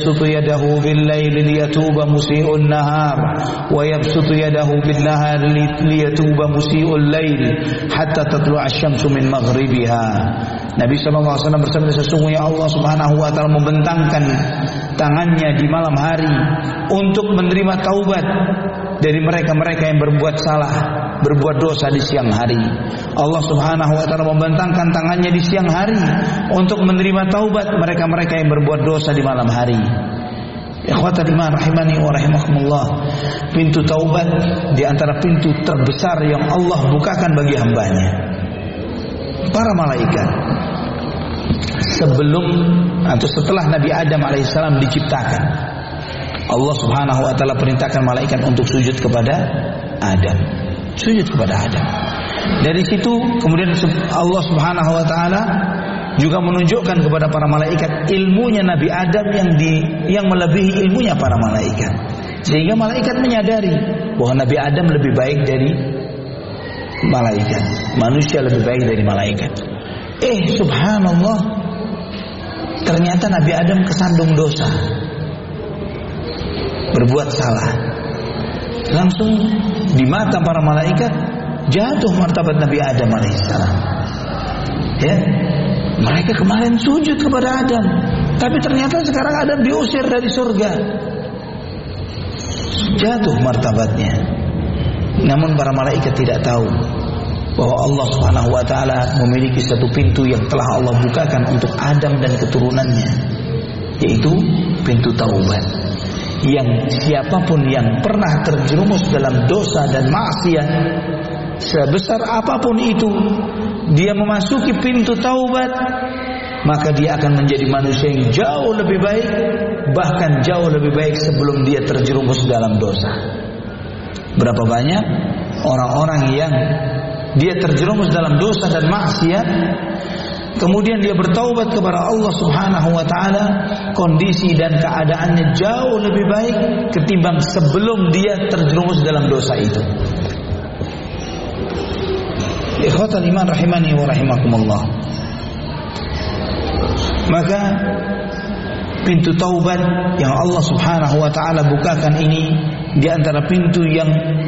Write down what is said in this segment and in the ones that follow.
yabsutu yadahu bil-laili liyatuba musii'un nahar wa yabsutu yadahu bin-nahari liyatuba musii'ul lail hatta tatlu'a asy-syamsu min maghribiha. Nabi sallallahu alaihi wasallam bersabda, sesungguhnya Allah Subhanahu wa taala membentangkan tangannya di malam hari untuk menerima taubat dari mereka-mereka yang berbuat salah, berbuat dosa di siang hari. Allah Subhanahu wa taala membentangkan tangannya di siang hari untuk menerima taubat mereka-mereka yang berbuat dosa di malam hari. Ikhwatal iman rahimani wa rahimakumullah. Pintu taubat di antara pintu terbesar yang Allah bukakan bagi hambanya. Para malaikat sebelum atau setelah Nabi Adam alaihissalam diciptakan, Allah Subhanahu wa taala perintahkan malaikat untuk sujud kepada Adam. Sujud kepada Adam. Dari situ kemudian Allah Subhanahu wa taala juga menunjukkan kepada para malaikat ilmunya Nabi Adam yang melebihi ilmunya para malaikat. Sehingga malaikat menyadari bahwa Nabi Adam lebih baik dari malaikat. Manusia lebih baik dari malaikat. Subhanallah, ternyata Nabi Adam kesandung dosa, berbuat salah. Langsung di mata para malaikat jatuh martabat Nabi Adam alaihissalam. Ya, mereka kemarin sujud kepada Adam, tapi ternyata sekarang Adam diusir dari surga. Jatuh martabatnya. Namun para malaikat tidak tahu bahwa Allah Subhanahu wa taala memiliki satu pintu yang telah Allah bukakan untuk Adam dan keturunannya, yaitu pintu taubat. Yang siapapun yang pernah terjerumus dalam dosa dan maksiat, sebesar apapun itu, dia memasuki pintu taubat, maka dia akan menjadi manusia yang jauh lebih baik, bahkan jauh lebih baik sebelum dia terjerumus dalam dosa. Berapa banyak orang-orang yang dia terjerumus dalam dosa dan maksiat, kemudian dia bertaubat kepada Allah Subhanahu wa taala, kondisi dan keadaannya jauh lebih baik ketimbang sebelum dia terjerumus dalam dosa itu. Ikhwatal iman rahimani wa rahimakumullah. Maka pintu taubat yang Allah Subhanahu wa taala bukakan ini di antara pintu yang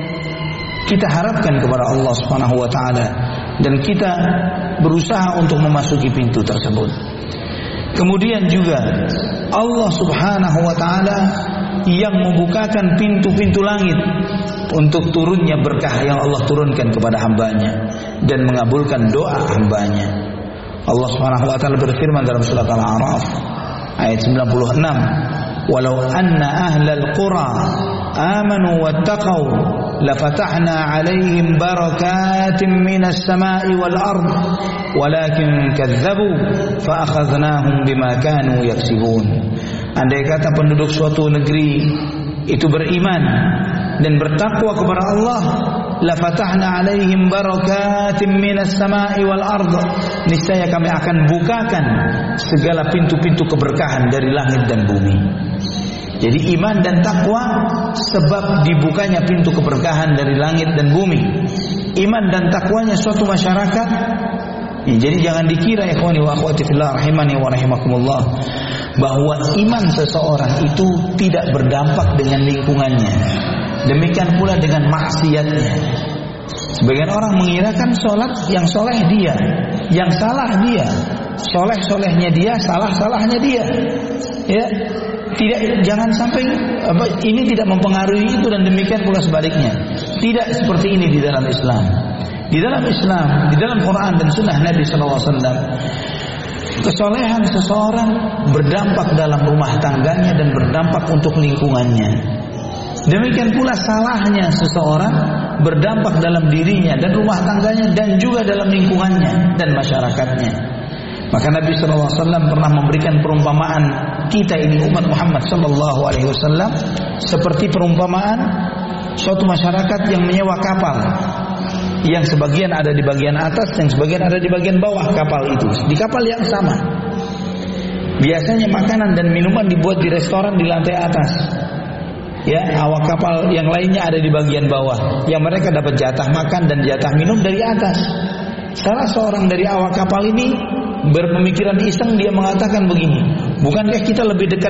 kita harapkan kepada Allah Subhanahu wa taala, dan kita berusaha untuk memasuki pintu tersebut. Kemudian juga Allah Subhanahu wa taala yang membukakan pintu-pintu langit untuk turunnya berkah yang Allah turunkan kepada hambanya dan mengabulkan doa hambanya. Allah Subhanahu wa taala berfirman dalam surat Al-A'raf ayat 96, "Walau anna ahlal qura amanu wattaqau lafatahna 'alaihim barakatin minas sama'i wal ard walakin kadzdzabu fa akhadnahum bima kanu yaksibun." Andai kata penduduk suatu negeri itu beriman dan bertakwa kepada Allah, lafatahna 'alaihim barakatin minas sama'i wal ard, niscaya kami akan bukakan segala pintu-pintu keberkahan dari langit dan bumi. Jadi iman dan takwa sebab dibukanya pintu keberkahan dari langit dan bumi. Iman dan takwanya suatu masyarakat. Jadi jangan dikira ikhwani wa akhwati fillah rahimani wa rahimakumullah bahwa iman seseorang itu tidak berdampak dengan lingkungannya. Demikian pula dengan maksiatnya. Sebagian orang mengirakan sholat yang soleh dia, yang salah dia, soleh-solehnya dia, salah-salahnya dia. Ya, jangan sampai ini tidak mempengaruhi itu, dan demikian pula sebaliknya. Tidak seperti ini di dalam Islam. Di dalam Islam, di dalam Quran dan Sunnah Nabi SAW, kesolehan seseorang berdampak dalam rumah tangganya dan berdampak untuk lingkungannya. Demikian pula salahnya seseorang berdampak dalam dirinya dan rumah tangganya dan juga dalam lingkungannya dan masyarakatnya. Maka Nabi SAW pernah memberikan perumpamaan kita ini umat Muhammad SAW seperti perumpamaan suatu masyarakat yang menyewa kapal, yang sebagian ada di bagian atas, yang sebagian ada di bagian bawah kapal itu. Di kapal yang sama, biasanya makanan dan minuman dibuat di restoran di lantai atas. Ya, awak kapal yang lainnya ada di bagian bawah, yang mereka dapat jatah makan dan jatah minum dari atas. Salah seorang dari awak kapal ini berpemikiran iseng, dia mengatakan begini, bukankah kita lebih dekat